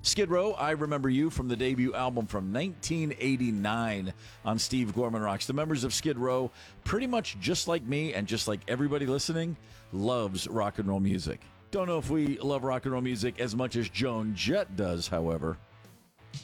Skid Row, I Remember You from the debut album from 1989 on Steve Gorman Rocks. The members of Skid Row, pretty much just like me and just like everybody listening, loves rock and roll music. Don't know if we love rock and roll music as much as Joan Jett does, however.